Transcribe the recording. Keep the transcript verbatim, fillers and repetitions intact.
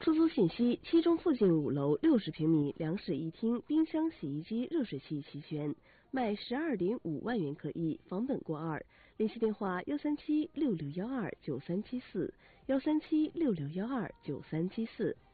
出租信息：七中附近五楼六十平米两室一厅，冰箱、洗衣机、热水器齐全，卖十二点五万元可以，房本过二。联系电话：幺三七六六幺二九三七四，幺三七六六幺二九三七四。